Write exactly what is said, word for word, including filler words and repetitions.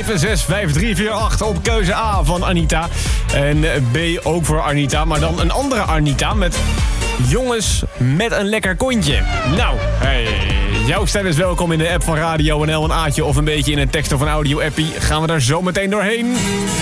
zeven zes vijf drie vier acht op keuze A van Anita. En B ook voor Anita, maar dan een andere Anita met jongens met een lekker kontje. Nou, hey, jouw stem is welkom in de app van Radio N L. Een A'tje of een beetje in een tekst of een audio-appie. Gaan we daar zo meteen doorheen.